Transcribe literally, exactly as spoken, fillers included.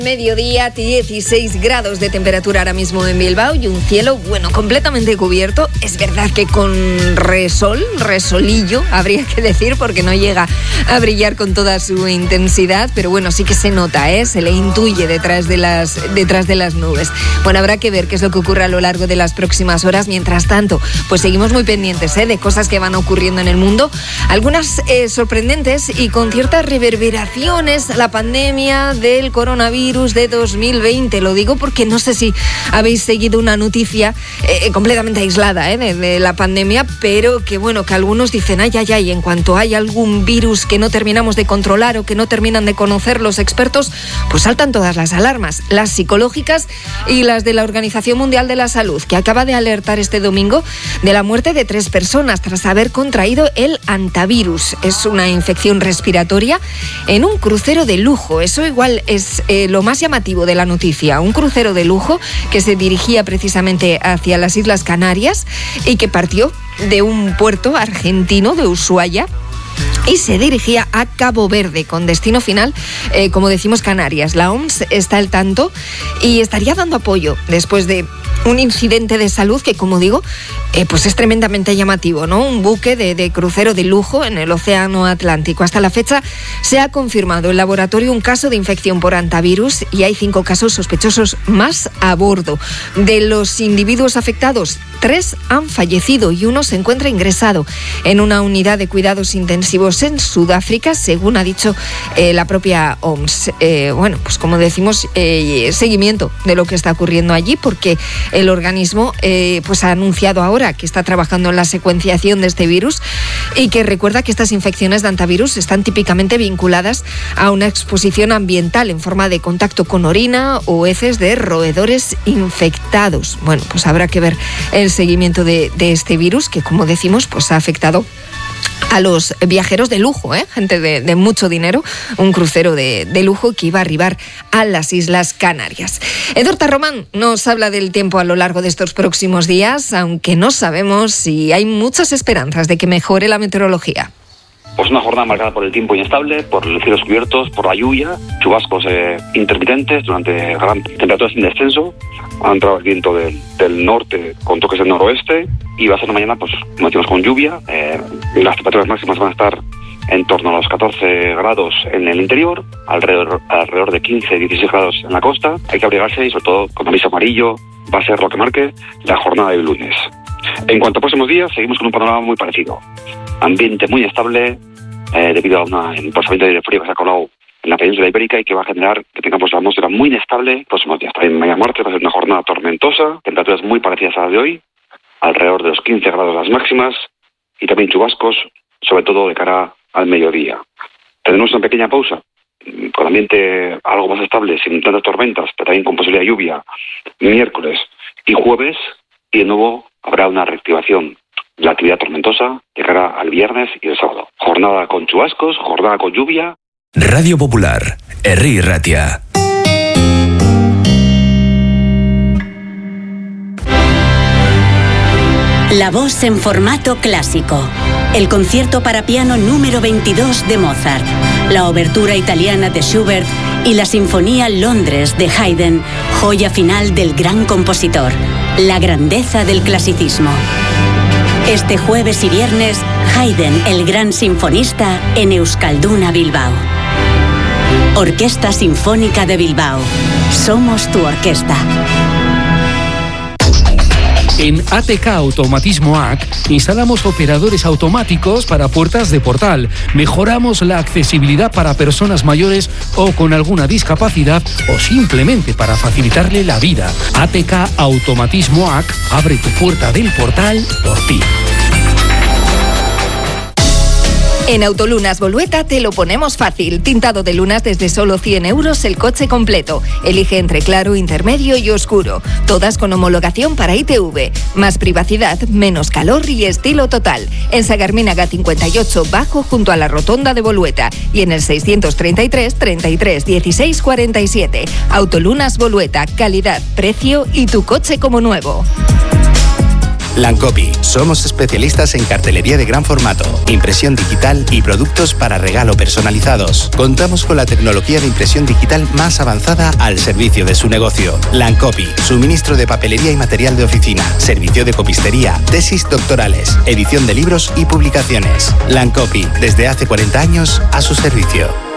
Mediodía, dieciséis grados de temperatura ahora mismo en Bilbao y un cielo, bueno, completamente cubierto. Es verdad que con resol, resolillo, habría que decir, porque no llega a brillar con toda su intensidad, pero bueno, sí que se nota, ¿eh? Se le intuye detrás de las, detrás de las nubes. Bueno, habrá que ver qué es lo que ocurre a lo largo de las próximas horas. Mientras tanto, pues seguimos muy pendientes, ¿eh? de cosas que van ocurriendo en el mundo, algunas eh, sorprendentes y con ciertas reverberaciones a la pandemia del coronavirus de dos mil veinte. Lo digo porque no sé si habéis seguido una noticia eh, completamente aislada eh, de, de la pandemia, pero que bueno, que algunos dicen, ay, ay, ay, en cuanto hay algún virus que no terminamos de controlar o que no terminan de conocer los expertos, pues saltan todas las alarmas, las psicológicas y las de la Organización Mundial de la Salud, que acaba de alertar este domingo de la muerte de tres personas tras haber contraído el hantavirus. Es una infección respiratoria en un crucero de lujo. Eso igual es eh, lo más llamativo de la noticia, un crucero de lujo que se dirigía precisamente hacia las Islas Canarias y que partió de un puerto argentino de Ushuaia y se dirigía a Cabo Verde, con destino final, eh, como decimos, Canarias. La O M S está al tanto y estaría dando apoyo después de un incidente de salud que, como digo, eh, pues es tremendamente llamativo, ¿no? Un buque de, de crucero de lujo en el Océano Atlántico. Hasta la fecha se ha confirmado en laboratorio un caso de infección por hantavirus y hay cinco casos sospechosos más a bordo. De los individuos afectados, tres han fallecido y uno se encuentra ingresado en una unidad de cuidados intensivos en Sudáfrica, según ha dicho eh, la propia O M S. Eh, bueno, pues como decimos, eh, seguimiento de lo que está ocurriendo allí, porque el organismo eh, pues ha anunciado ahora que está trabajando en la secuenciación de este virus y que recuerda que estas infecciones de hantavirus están típicamente vinculadas a una exposición ambiental en forma de contacto con orina o heces de roedores infectados. Bueno, pues habrá que ver el seguimiento de, de este virus que, como decimos, pues ha afectado a los viajeros de lujo, ¿eh? gente de, de mucho dinero, un crucero de, de lujo que iba a arribar a las Islas Canarias. Eduardo Román nos habla del tiempo a lo largo de estos próximos días, aunque no sabemos si hay muchas esperanzas de que mejore la meteorología. Pues una jornada marcada por el tiempo inestable, por los cielos cubiertos, por la lluvia, chubascos eh, intermitentes durante gran temperaturas en descenso. Ha entrado el viento del, del norte con toques del noroeste y va a ser una mañana, pues, como decimos, con lluvia. Eh, las temperaturas máximas van a estar en torno a los catorce grados en el interior, alrededor, alrededor de quince a dieciséis grados en la costa. Hay que abrigarse y, sobre todo, con aviso amarillo, va a ser lo que marque la jornada del lunes. En cuanto a próximos días, seguimos con un panorama muy parecido. Ambiente muy estable eh, debido a un emplazamiento de aire frío que se ha colado en la península ibérica y que va a generar que tengamos la atmósfera muy inestable próximos días. También mañana martes va a ser una jornada tormentosa, temperaturas muy parecidas a las de hoy, alrededor de los quince grados las máximas y también chubascos, sobre todo de cara al mediodía. Tenemos una pequeña pausa con ambiente algo más estable, sin tantas tormentas, pero también con posibilidad de lluvia, miércoles y jueves, y de nuevo habrá una reactivación de la actividad tormentosa de cara al viernes y el sábado. Jornada con chubascos, jornada con lluvia. Radio Popular, Herri Ratia. La voz en formato clásico. El concierto para piano número veintidós de Mozart, la obertura italiana de Schubert y la Sinfonía Londres de Haydn, joya final del gran compositor, la grandeza del clasicismo. Este jueves y viernes, Haydn, el gran sinfonista, en Euskalduna, Bilbao. Orquesta Sinfónica de Bilbao. Somos tu orquesta. En A T K Automatismo A C instalamos operadores automáticos para puertas de portal. Mejoramos la accesibilidad para personas mayores o con alguna discapacidad o simplemente para facilitarle la vida. A T K Automatismo A C abre tu puerta del portal por ti. En Autolunas Bolueta te lo ponemos fácil. Tintado de lunas desde solo cien euros el coche completo. Elige entre claro, intermedio y oscuro. Todas con homologación para I T V. Más privacidad, menos calor y estilo total. En Sagarminaga cincuenta y ocho Bajo junto a la rotonda de Bolueta. Y en el seiscientos treinta y tres, treinta y tres, dieciséis, cuarenta y siete. Autolunas Bolueta. Calidad, precio y tu coche como nuevo. Lancopy. Somos especialistas en cartelería de gran formato, impresión digital y productos para regalo personalizados. Contamos con la tecnología de impresión digital más avanzada al servicio de su negocio. Lancopy. Suministro de papelería y material de oficina. Servicio de copistería. Tesis doctorales. Edición de libros y publicaciones. Lancopy. Desde hace cuarenta años a su servicio.